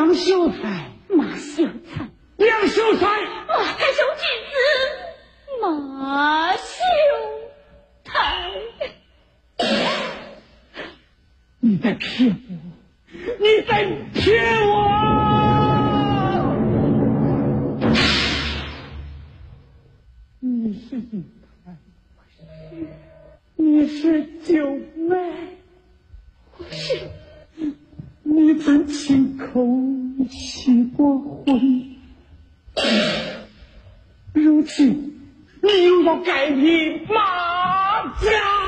杨秀才， 马秀才， 杨秀才， 马太守君子，马秀才。 你在骗我！你在骗我！你是银台，你是九妹， 我是。 你曾亲口许过婚，如今你又要改名马家。